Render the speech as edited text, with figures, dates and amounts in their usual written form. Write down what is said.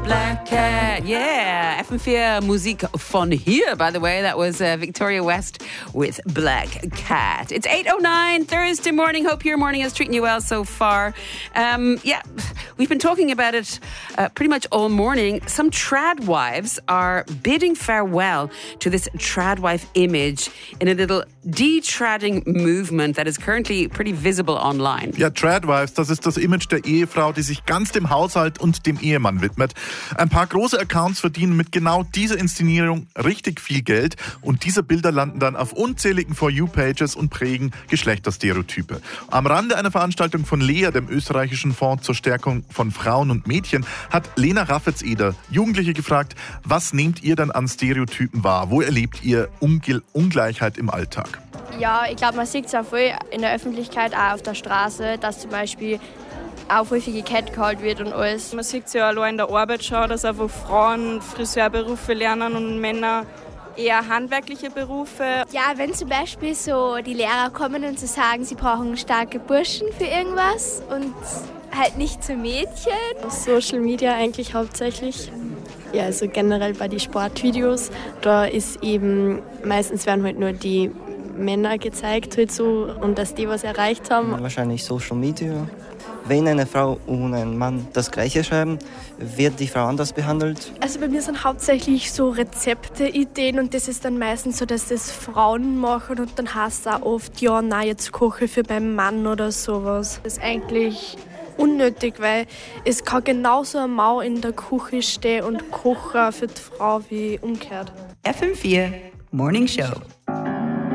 Black Cat, yeah. FM4 Musik von hier, by the way. That was Victoria West with Black Cat. It's 8:09 Thursday morning. Hope your morning is treating you well so far. Yeah, we've been talking about it pretty much all morning. Some trad wives are bidding farewell to this trad wife image in a little de-tradding movement that is currently pretty visible online. Ja, Tradwives, das ist das Image der Ehefrau, die sich ganz dem Haushalt und dem Ehemann widmet. Ein paar große Accounts verdienen mit genau dieser Inszenierung richtig viel Geld und diese Bilder landen dann auf unzähligen For You-Pages und prägen Geschlechterstereotype. Am Rande einer Veranstaltung von LEA, dem österreichischen Fonds zur Stärkung von Frauen und Mädchen, hat Lena Raffetseder Jugendliche gefragt, was nehmt ihr dann an Stereotypen wahr? Wo erlebt ihr Ungleichheit im Alltag? Ja, ich glaube, man sieht es auch voll in der Öffentlichkeit, auch auf der Straße, dass zum Beispiel auch häufig gecatcallt wird und alles. Man sieht es ja allein in der Arbeit schon, dass einfach Frauen Friseurberufe lernen und Männer eher handwerkliche Berufe. Ja, wenn zum Beispiel so die Lehrer kommen und sie sagen, sie brauchen starke Burschen für irgendwas und halt nicht so Mädchen. Social Media eigentlich hauptsächlich. Ja, also generell bei den Sportvideos, da ist eben, meistens werden halt nur die Männer gezeigt halt so und dass die was erreicht haben. Wahrscheinlich Social Media. Wenn eine Frau und ein Mann das Gleiche schreiben, wird die Frau anders behandelt? Also bei mir sind hauptsächlich so Rezepte-Ideen und das ist dann meistens so, dass das Frauen machen und dann heißt es auch oft, ja, nein, jetzt koche ich für meinen Mann oder sowas. Das ist eigentlich unnötig, weil es kann genauso eine Mau in der Küche stehen und kochen für die Frau wie umgekehrt. FM4 Morning Show.